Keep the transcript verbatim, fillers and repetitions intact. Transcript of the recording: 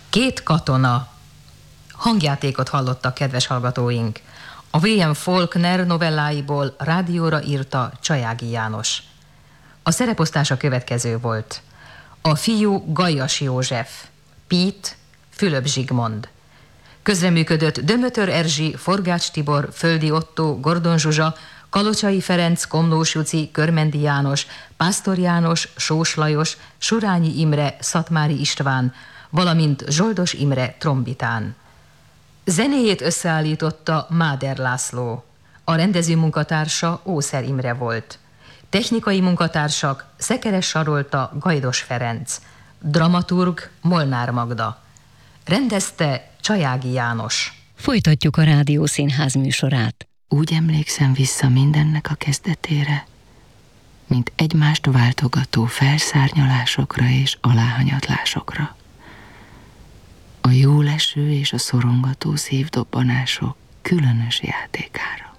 Két katona. Hangjátékot hallottak, kedves hallgatóink. A vé em Faulkner novelláiból rádióra írta Csajági János. A szereposztás a következő volt. A fiú Gajas József, Pít Fülöp Zsigmond. Közreműködött Dömötör Erzsi, Forgács Tibor, Földi Ottó, Gordon Zsuzsa, Kalocsai Ferenc, Komlós Juci, Körmendi János, Pásztor János, Sós Lajos, Surányi Imre, Szatmári István, valamint Zsoldos Imre trombitán. Zenéjét összeállította Máder László. A rendező munkatársa Ószer Imre volt. Technikai munkatársak Szekeres Sarolta, Gajdos Ferenc. Dramaturg Molnár Magda. Rendezte Csajági János. Folytatjuk a Rádiószínház műsorát. Úgy emlékszem vissza mindennek a kezdetére, mint egymást váltogató felszárnyalásokra és aláhanyatlásokra. A jóleső és a szorongató szívdobbanások különös játékára.